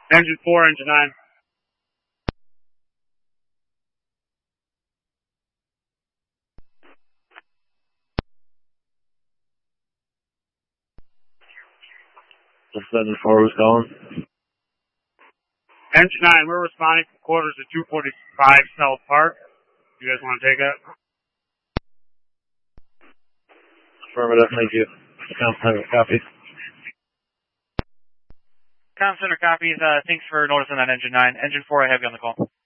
Engine 4, engine 9. The 7-4 was calling. Engine 9, we're responding from quarters to 245 South Park. You guys want to take that? Affirmative, thank you. Comm Center copies. Comm Center copies. Thanks for noticing that engine 9. Engine 4, I have you on the call.